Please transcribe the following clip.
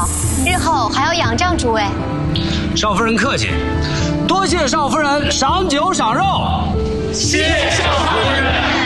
日后还要仰仗诸位。 少夫人客气，多谢少夫人赏酒赏肉。 谢少夫人。